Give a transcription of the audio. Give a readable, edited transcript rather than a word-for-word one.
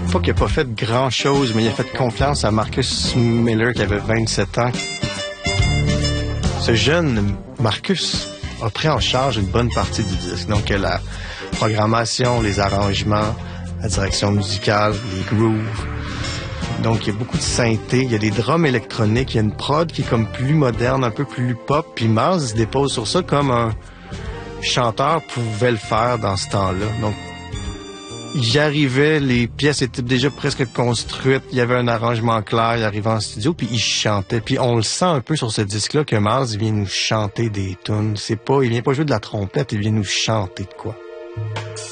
Pas qu'il n'a pas fait grand-chose, mais il a fait confiance à Marcus Miller qui avait 27 ans. Ce jeune Marcus a pris en charge une bonne partie du disque. Donc la programmation, les arrangements, la direction musicale, les grooves. Donc il y a beaucoup de synthé, il y a des drums électroniques, il y a une prod qui est comme plus moderne, un peu plus pop. Puis Miles se dépose sur ça comme un chanteur pouvait le faire dans ce temps-là. Donc j'y arrivais, les pièces étaient déjà presque construites, il y avait un arrangement clair, il arrivait en studio, puis il chantait. Puis on le sent un peu sur ce disque-là que Miles, il vient nous chanter des tunes. Il vient pas jouer de la trompette, il vient nous chanter de quoi.